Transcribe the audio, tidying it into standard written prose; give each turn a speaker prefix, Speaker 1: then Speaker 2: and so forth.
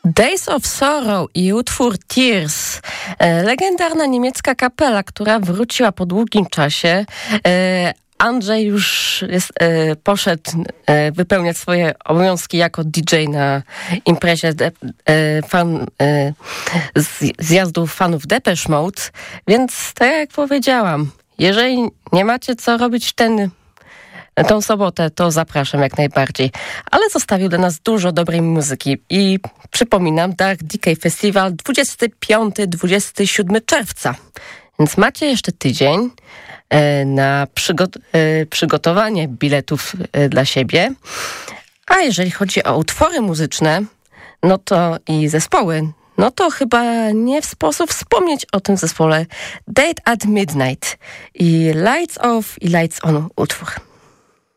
Speaker 1: Days of Sorrow i utwór Tears. Legendarna niemiecka kapela, która wróciła po długim czasie. Andrzej już poszedł wypełniać swoje obowiązki jako DJ na imprezie zjazdu fanów Depeche Mode, więc tak jak powiedziałam, jeżeli nie macie co robić tą sobotę, to zapraszam jak najbardziej. Ale zostawił dla nas dużo dobrej muzyki i przypominam, Dark Decay Festival 25-27 czerwca. Więc macie jeszcze tydzień na przygotowanie biletów dla siebie. A jeżeli chodzi o utwory muzyczne, no to i zespoły, no to chyba nie w sposób wspomnieć o tym zespole Date at Midnight i Lights Off i Lights On utwór.